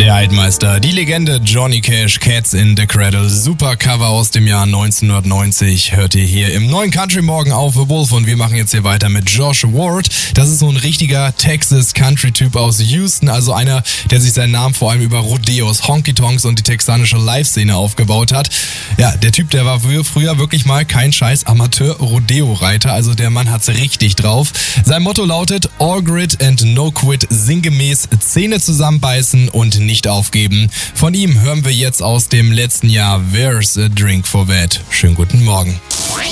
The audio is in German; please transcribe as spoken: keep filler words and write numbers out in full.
Der Altmeister, die Legende Johnny Cash, Cats in the Cradle, super Cover aus dem Jahr neunzehnhundertneunzig, hört ihr hier im neuen Country Morgen auf The Wolf und wir machen jetzt hier weiter mit Josh Ward. Das ist so ein richtiger Texas-Country-Typ aus Houston, also einer, der sich seinen Namen vor allem über Rodeos, Honky-Tonks und die texanische Live-Szene aufgebaut hat. Ja, der Typ, der war früher wirklich mal kein scheiß Amateur-Rodeo-Reiter, also der Mann hat's richtig drauf. Sein Motto lautet All Grit and No Quit, sinngemäß Zähne zusammenbeißen und nicht aufgeben. Von ihm hören wir jetzt aus dem letzten Jahr Where's a Drink for That. Schönen guten Morgen.